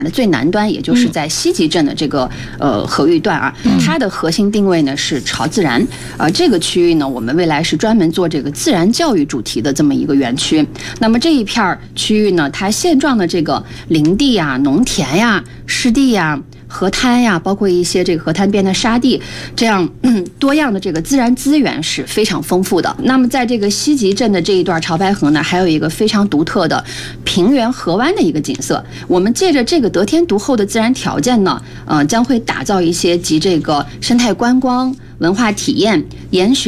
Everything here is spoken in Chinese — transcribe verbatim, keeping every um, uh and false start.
的最南端，也就是在西集镇的这个呃河域段啊，它的核心定位呢是潮自然啊、呃。这个区域呢，我们未来是专门做这个自然教育主题的这么一个园区。那么这一片区域呢，它现状的这个林地呀、农田呀、湿地呀、河滩呀，包括一些这个河滩边的沙地，这样、嗯、多样的这个自然资源是非常丰富的。那么在这个西集镇的这一段潮白河呢，还有一个非常独特的平原河湾的一个景色。我们借着这个得天独厚的自然条件呢，呃，将会打造一些集这个生态观光、文化体验、研学。